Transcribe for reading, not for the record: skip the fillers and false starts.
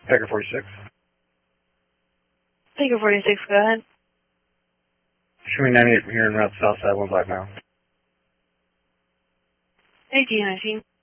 Baker 46. Baker 46, go ahead. Show me 98 from here and route south side, 1 black mile. 1819.